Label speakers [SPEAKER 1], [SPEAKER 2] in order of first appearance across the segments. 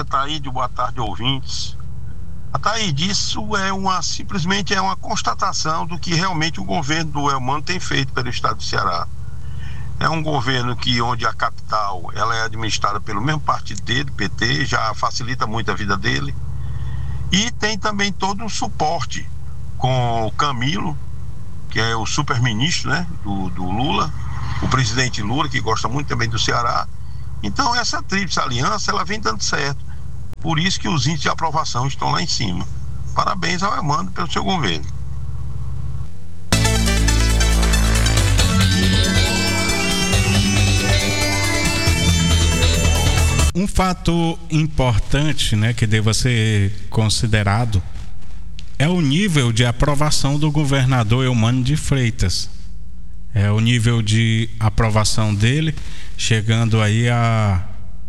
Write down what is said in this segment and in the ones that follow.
[SPEAKER 1] Ataíde, boa tarde, ouvintes. Ataíde, isso simplesmente é uma constatação do que realmente o governo do Elmano tem feito pelo estado do Ceará. É um governo onde a capital ela é administrada pelo mesmo partido dele, PT, já facilita muito a vida dele. E tem também todo um suporte com o Camilo, que é o super-ministro, né, do Lula, o presidente Lula, que gosta muito também do Ceará. Então essa tríplice aliança ela vem dando certo. Por isso que os índices de aprovação estão lá em cima. Parabéns ao Elmano pelo seu governo.
[SPEAKER 2] Um fato importante, né, que deva ser considerado é o nível de aprovação do governador Eumano de Freitas. É o nível de aprovação dele chegando aí a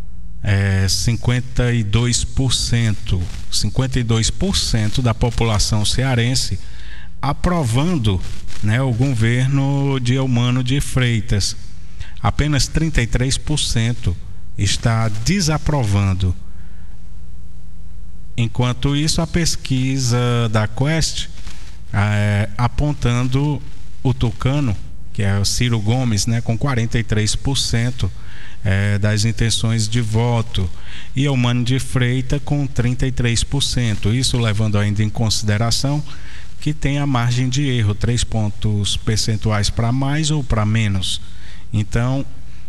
[SPEAKER 2] 52%. 52% da população cearense aprovando, né, o governo de Eumano de Freitas. Apenas 33% está desaprovando. Enquanto isso, a pesquisa da Quest apontando o tucano, que é o Ciro Gomes, né, com 43% das intenções de voto, e Eumano de Freitas com 33%. Isso levando ainda em consideração que tem a margem de erro, 3 pontos percentuais para mais ou para menos. Então,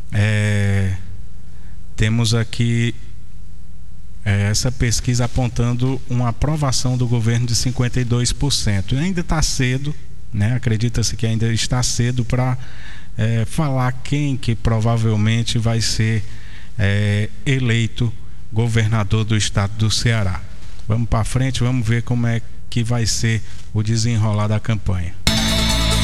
[SPEAKER 2] temos aqui essa pesquisa apontando uma aprovação do governo de 52%. E ainda está cedo, né? Acredita-se que ainda está cedo para falar quem que provavelmente vai ser eleito governador do estado do Ceará. Vamos para frente, vamos ver como é que vai ser o desenrolar da campanha.